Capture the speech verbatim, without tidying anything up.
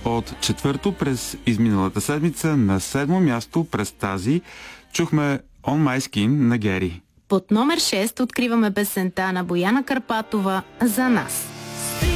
От четвърто през изминалата седмица на седмо място през тази чухме On My Skin на Гери. Под номер шест откриваме песента на Бояна Карпатова "За нас".